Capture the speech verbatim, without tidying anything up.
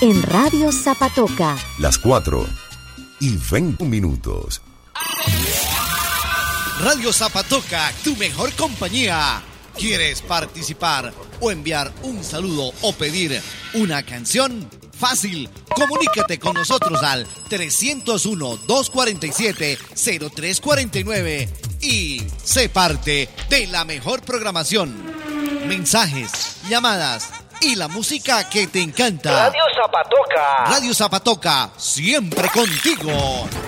en Radio Zapatoca. Las cuatro y veinte minutos. Radio Zapatoca, tu mejor compañía. ¿Quieres participar o enviar un saludo o pedir una canción? Fácil, comunícate con nosotros al trescientos uno, doscientos cuarenta y siete, cero tres cuarenta y nueve y sé parte de la mejor programación. Mensajes, llamadas y la música que te encanta. Radio Zapatoca. Radio Zapatoca, siempre contigo.